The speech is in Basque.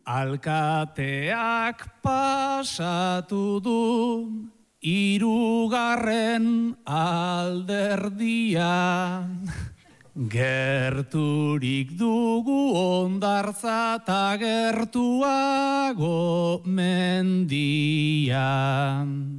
Alkateak pasatu du hirugarren alderdia. Gerturik dugu Hondartza ta gertuago mendia.